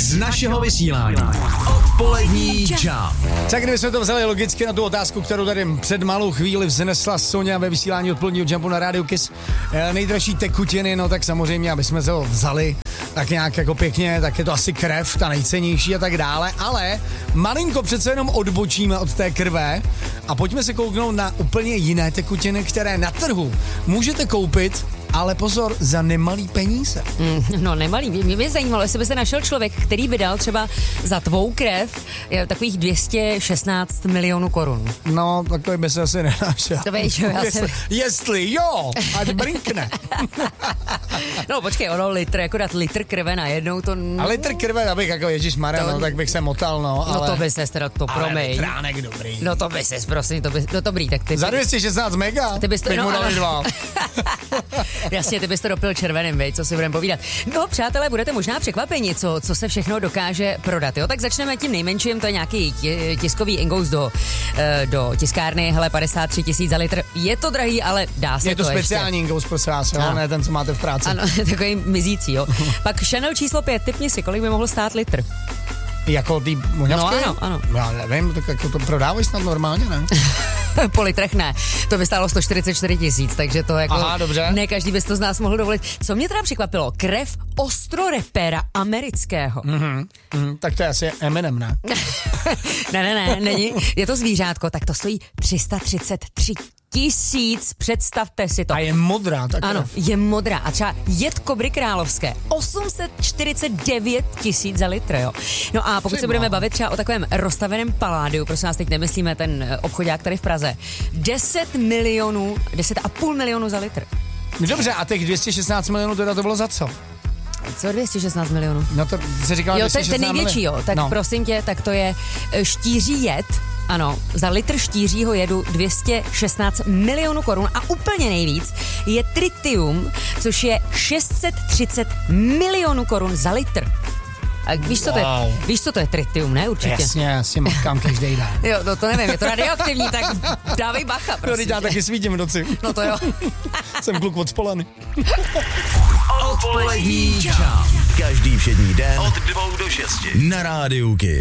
z našeho vysílání. Odpolední čáp. Tak kdybychom to vzali logicky na tu otázku, kterou tady před malou chvíli vznesla Sonja ve vysílání odpoledního jumpu na Rádiu Kiss. Nejdražší tekutiny, no tak samozřejmě, aby jsme se ho vzali tak nějak jako pěkně, tak je to asi krev, ta nejcennější a tak dále, ale malinko přece jenom odbočíme od té krve a pojďme se kouknout na úplně jiné tekutiny, které na trhu můžete koupit, ale pozor, za nemalý peníze. No nemalý, mě zajímalo, jestli by se našel člověk, který by dal třeba za tvou krev takových 216 milionů korun. No, takový by se asi nenašel. To víš, Jestli jo, ať brinkne. No počkej, ono litr, jako dát litr krve najednou, to... A litr krve, abych jako ježišmarja, no, tak bych se motal, no, ale... No to by ses teda, to promiň. Ale litránek dobrý. No to by ses, prosím, no dobrý, tak ty... Za 216 mega? Ty bys to, bych mu dali 2. Jasně, ty bys to dopil červeným, vej, co si budeme povídat. No, přátelé, budete možná překvapeni, co se všechno dokáže prodat, jo? Tak začneme tím nejmenším, to je nějaký tiskový ingous do tiskárny, hele, 53 000 za litr. Je to drahý, ale dá se to. Je to speciální ingous, prosím vás, jo? Ne ten, co máte v práci. Ano, takový mizící, jo. Pak Chanel číslo 5, tipni si, kolik by mohl stát litr. Jako ty muňavky? No, ano. Já nevím, tak jako to prodávají snad normálně, ne? Po litrech ne, to by stálo 144 000, takže to jako... Aha, dobře. Ne každý by to z nás mohl dovolit. Co mě teda překvapilo, krev ostrorepera amerického. Tak to je asi Eminem, ne? ne, není. Je to zvířátko, tak to stojí 333 000, představte si to. A je modrá, tak. Ano, je modrá. A třeba jed kobry královské, 849 000 za litr, jo. No a pokud se budeme bavit třeba o takovém rozstaveném paládiu, prosím nás, teď nemyslíme ten obchodák tady v Praze, 10,5 milionu za litr. Dobře, a těch 216 milionů teda to bylo za co? Co 216 milionů? No to se říkalo 216 ten největší, jo. Tak no. Prosím tě, tak to je štíří jed. Ano, za litr štířího jedu 216 milionů korun a úplně nejvíc je tritium, což je 630 milionů korun za litr. A víš, co to je tritium, ne? Určitě. Jasně, já si matkám každý den. Jo, no to nevím, je to radioaktivní, tak dávej bacha, prosím. Já taky svítím v noci. No to jo. Jsem kluk od Spolany. Odpolední čáp. Každý všední den od 2 do 6 na Rádiu Kiss.